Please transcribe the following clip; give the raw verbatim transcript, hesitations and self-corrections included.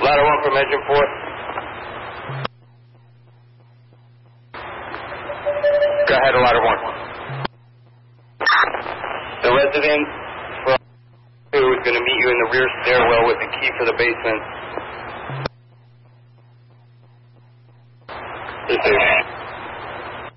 Ladder one from engine four. Go ahead, ladder one. The resident from two is going to meet you in the rear stairwell with the key for the basement. This is